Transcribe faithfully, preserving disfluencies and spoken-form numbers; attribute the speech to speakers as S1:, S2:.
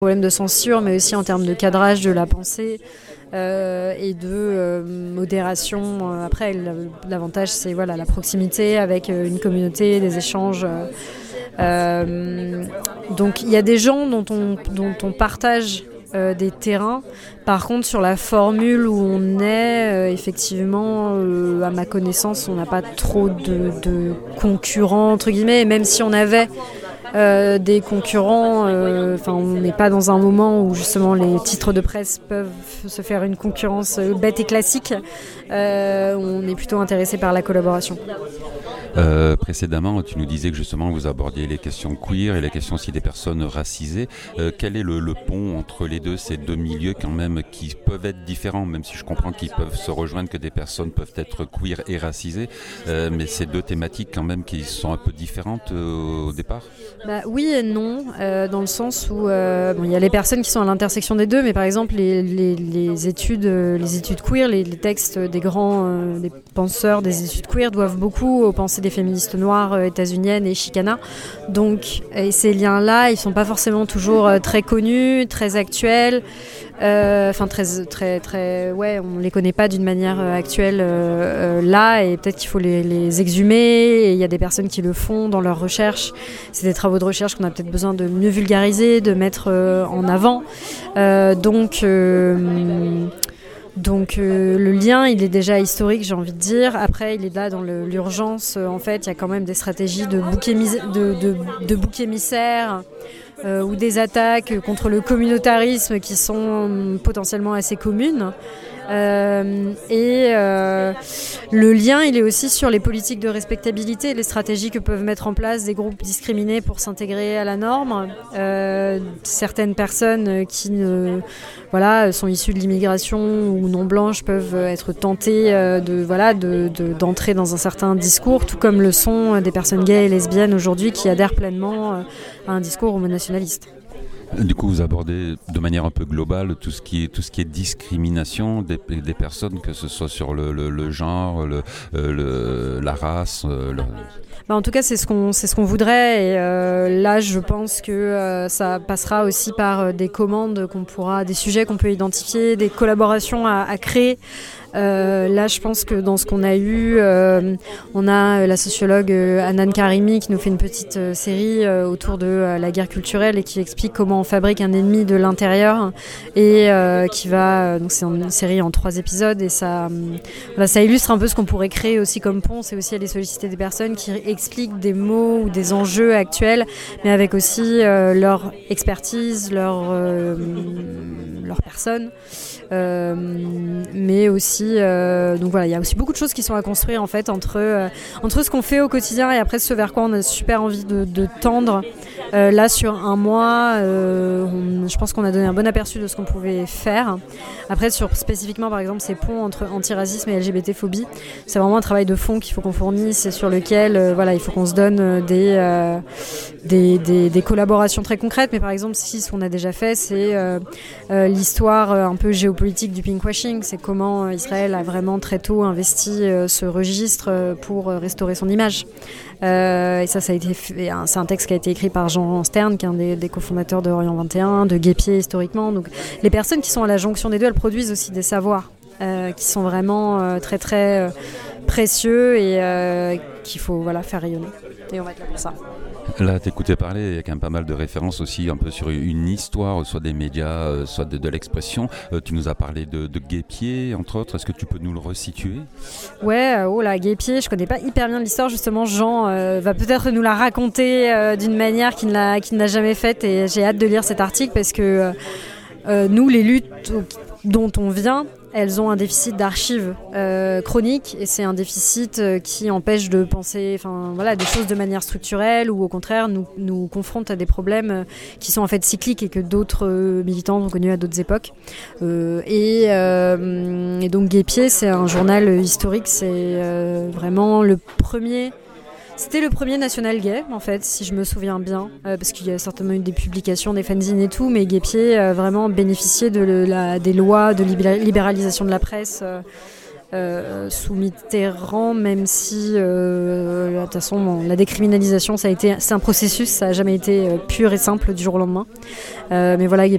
S1: problème de censure, mais aussi en termes de cadrage de la pensée euh, et de euh, modération. Après, l'avantage, c'est voilà, la proximité avec une communauté, des échanges. Euh, donc, il y a des gens dont on, dont on partage euh, des terrains. Par contre, sur la formule où on est, euh, effectivement, euh, à ma connaissance, on n'a pas trop de, de concurrents, entre guillemets, et même si on avait Euh, des concurrents, euh, enfin on n'est pas dans un moment où justement les titres de presse peuvent se faire une concurrence bête et classique. Euh, on est plutôt intéressé par la collaboration.
S2: Euh, précédemment, tu nous disais que justement vous abordiez les questions queer et les questions aussi des personnes racisées. Euh, quel est le, le pont entre les deux, ces deux milieux quand même qui peuvent être différents, même si je comprends qu'ils peuvent se rejoindre, que des personnes peuvent être queer et racisées, euh, mais ces deux thématiques quand même qui sont un peu différentes euh, au départ?
S1: Bah, oui et non, euh, dans le sens où euh, bon, il y a les personnes qui sont à l'intersection des deux, mais par exemple les, les, les études, euh, les études queer, les, les textes des grands euh, des penseurs des études queer doivent beaucoup aux pensées des féministes noires euh, états-uniennes et Chicana. Donc, et ces liens-là, ils sont pas forcément toujours euh, très connus, très actuels. Enfin, euh, très, très, très, ouais, on les connaît pas d'une manière euh, actuelle euh, euh, là, et peut-être qu'il faut les, les exhumer. Et il y a des personnes qui le font dans leurs recherches. C'est des travaux de recherche qu'on a peut-être besoin de mieux vulgariser, de mettre euh, en avant. Euh, donc. Euh, Donc euh, le lien, il est déjà historique, j'ai envie de dire. Après, il est là dans le, l'urgence. En fait, il y a quand même des stratégies de bouc, émis- de, de, de bouc émissaire euh, ou des attaques contre le communautarisme qui sont potentiellement assez communes. Euh, et euh, le lien, il est aussi sur les politiques de respectabilité, les stratégies que peuvent mettre en place des groupes discriminés pour s'intégrer à la norme. Euh, certaines personnes qui ne, voilà, sont issues de l'immigration ou non blanches peuvent être tentées euh, de, voilà, de, de, d'entrer dans un certain discours, tout comme le sont des personnes gays et lesbiennes aujourd'hui qui adhèrent pleinement euh, à un discours homonationaliste.
S2: Du coup, vous abordez de manière un peu globale tout ce qui est, tout ce qui est discrimination des, des personnes, que ce soit sur le, le, le genre, le, le, la race. Le...
S1: Bah en tout cas, c'est ce qu'on, c'est ce qu'on voudrait. Et euh, là, je pense que euh, ça passera aussi par euh, des commandes qu'on pourra, des sujets qu'on peut identifier, des collaborations à, à créer. Euh, là, je pense que dans ce qu'on a eu, euh, on a la sociologue euh, Hanan Karimi qui nous fait une petite euh, série euh, autour de euh, la guerre culturelle et qui explique comment on fabrique un ennemi de l'intérieur, et euh, qui va, donc c'est une série en trois épisodes, et ça, euh, voilà, ça illustre un peu ce qu'on pourrait créer aussi comme pont. C'est aussi aller solliciter des personnes qui expliquent des mots ou des enjeux actuels, mais avec aussi euh, leur expertise, leur euh, leur personne. Euh, mais aussi euh, donc voilà, il y a aussi beaucoup de choses qui sont à construire en fait entre, euh, entre ce qu'on fait au quotidien et après ce vers quoi on a super envie de, de tendre. Euh, là sur un mois euh, on, je pense qu'on a donné un bon aperçu de ce qu'on pouvait faire. Après sur spécifiquement par exemple ces ponts entre antiracisme et L G B T phobie, c'est vraiment un travail de fond qu'il faut qu'on fournisse et sur lequel euh, voilà, il faut qu'on se donne des, euh, des, des, des collaborations très concrètes. Mais par exemple si ce qu'on a déjà fait, c'est euh, euh, l'histoire euh, un peu géopolitique politique du pinkwashing, c'est comment Israël a vraiment très tôt investi euh, ce registre euh, pour euh, restaurer son image. Euh, et ça, ça a été fait, c'est un texte qui a été écrit par Jean Stern, qui est un des, des cofondateurs de Orient vingt et un, de Guépier historiquement. Donc, les personnes qui sont à la jonction des deux, elles produisent aussi des savoirs euh, qui sont vraiment euh, très très euh, précieux et euh, qu'il faut voilà, faire rayonner. Et on va être là pour ça.
S2: Là, t'écoutais parler, il y a quand même pas mal de références aussi un peu sur une histoire, soit des médias, euh, soit de, de l'expression. Euh, tu nous as parlé de, de Guépier, entre autres. Est-ce que tu peux nous le resituer ?
S1: Ouais, euh, oh là, Guépier, je connais pas hyper bien l'histoire. Justement, Jean euh, va peut-être nous la raconter euh, d'une manière qu'il, l'a, qu'il n'a jamais faite, et j'ai hâte de lire cet article parce que euh, nous, les luttes dont on vient, elles ont un déficit d'archives euh, chronique, et c'est un déficit euh, qui empêche de penser enfin, voilà, des choses de manière structurelle, ou au contraire nous, nous confronte à des problèmes euh, qui sont en fait cycliques et que d'autres euh, militants ont connus à d'autres époques. Euh, et, euh, et donc Guépier, c'est un journal historique, c'est euh, vraiment le premier... C'était le premier national gay, en fait, si je me souviens bien, euh, parce qu'il y a certainement eu des publications, des fanzines et tout, mais Guépier a euh, vraiment bénéficié de le, la, des lois de libéralisation de la presse euh, euh, sous Mitterrand, même si euh, de toute façon bon, la décriminalisation ça a été, c'est un processus, ça n'a jamais été euh, pur et simple du jour au lendemain. Euh, mais voilà, il y a